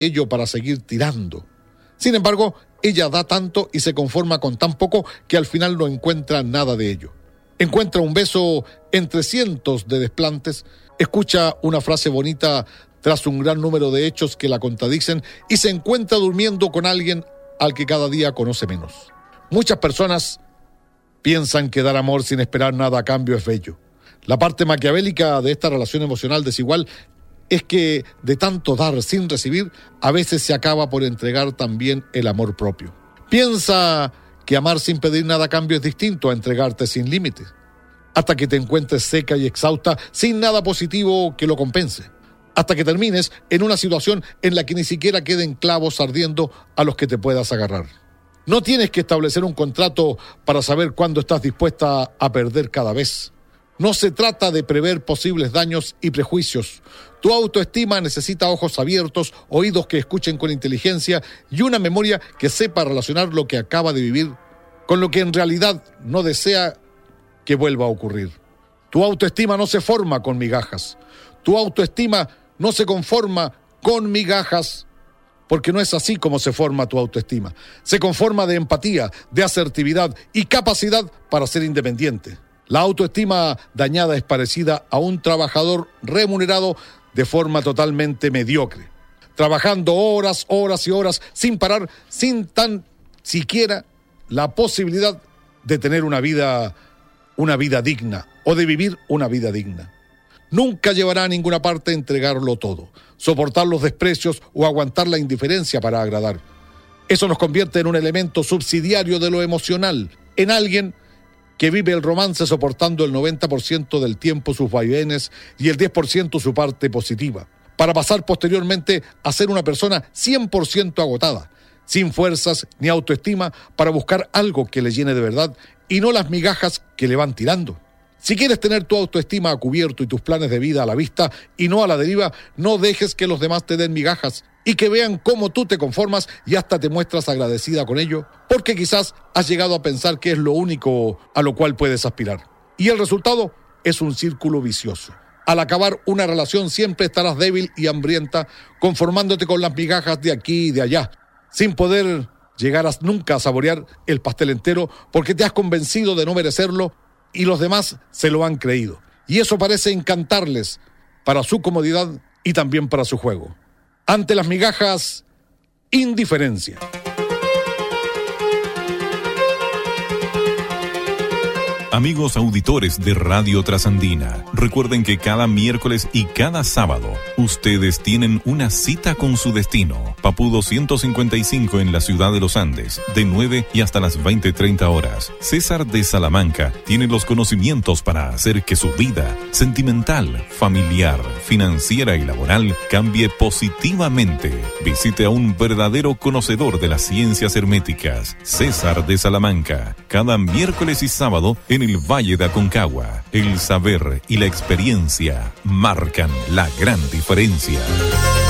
ello para seguir tirando. Sin embargo, ella da tanto y se conforma con tan poco que al final no encuentra nada de ello. Encuentra un beso entre cientos de desplantes, escucha una frase bonita tras un gran número de hechos que la contradicen y se encuentra durmiendo con alguien al que cada día conoce menos. Muchas personas piensan que dar amor sin esperar nada a cambio es bello. La parte maquiavélica de esta relación emocional desigual es que de tanto dar sin recibir, a veces se acaba por entregar también el amor propio. Piensa que amar sin pedir nada a cambio es distinto a entregarte sin límites, hasta que te encuentres seca y exhausta sin nada positivo que lo compense, hasta que termines en una situación en la que ni siquiera queden clavos ardiendo a los que te puedas agarrar. No tienes que establecer un contrato para saber cuándo estás dispuesta a perder cada vez. No se trata de prever posibles daños y prejuicios. Tu autoestima necesita ojos abiertos, oídos que escuchen con inteligencia y una memoria que sepa relacionar lo que acaba de vivir con lo que en realidad no desea que vuelva a ocurrir. Tu autoestima no se forma con migajas. Tu autoestima no se conforma con migajas, porque no es así como se forma tu autoestima. Se conforma de empatía, de asertividad y capacidad para ser independiente. La autoestima dañada es parecida a un trabajador remunerado de forma totalmente mediocre, trabajando horas y horas sin parar, sin tan siquiera la posibilidad de tener una vida digna o de vivir una vida digna. Nunca llevará a ninguna parte entregarlo todo, soportar los desprecios o aguantar la indiferencia para agradar. Eso nos convierte en un elemento subsidiario de lo emocional, en alguien que vive el romance soportando el 90% del tiempo sus vaivenes y el 10% su parte positiva, para pasar posteriormente a ser una persona 100% agotada, sin fuerzas ni autoestima para buscar algo que le llene de verdad y no las migajas que le van tirando. Si quieres tener tu autoestima a cubierto y tus planes de vida a la vista y no a la deriva, no dejes que los demás te den migajas y que vean cómo tú te conformas y hasta te muestras agradecida con ello, porque quizás has llegado a pensar que es lo único a lo cual puedes aspirar. Y el resultado es un círculo vicioso. Al acabar una relación siempre estarás débil y hambrienta, conformándote con las migajas de aquí y de allá, sin poder llegar nunca a saborear el pastel entero porque te has convencido de no merecerlo y los demás se lo han creído. Y eso parece encantarles para su comodidad y también para su juego. Ante las migajas, indiferencia. Amigos auditores de Radio Trasandina, recuerden que cada miércoles y cada sábado ustedes tienen una cita con su destino. Papudo 155 en la ciudad de Los Andes, de 9 y hasta las 20:30 horas. César de Salamanca tiene los conocimientos para hacer que su vida sentimental, familiar, financiera y laboral cambie positivamente. Visite a un verdadero conocedor de las ciencias herméticas, César de Salamanca, cada miércoles y sábado en el Valle de Aconcagua. El saber y la experiencia marcan la gran diferencia.